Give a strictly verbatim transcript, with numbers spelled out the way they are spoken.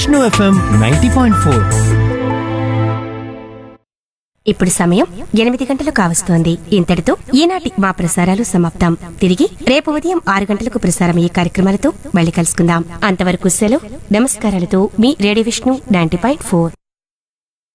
Vishnu FM ninety point four. ఇప్పుడు సమయం ఎనిమిది గంటలు కావస్తోంది. ఇంతటితో ఈనాటి మా ప్రసారాలు సమాప్తం. తిరిగి రేపు ఉదయం ఆరు గంటలకు ప్రసారమయ్యే కార్యక్రమాలతో మళ్ళీ కలుసుకుందాం. అంతవరకు సెలవు. నమస్కారాలతో మీ radio Vishnu ninety point four.